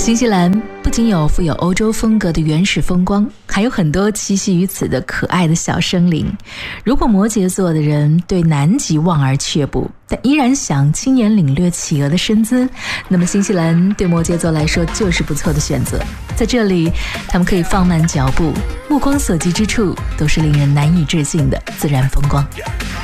新西兰不仅有富有欧洲风格的原始风光，还有很多栖息于此的可爱的小生灵。如果摩羯座的人对南极望而却步，但依然想亲眼领略企鹅的身姿，那么新西兰对摩羯座来说就是不错的选择。在这里，他们可以放慢脚步，目光所及之处都是令人难以置信的自然风光。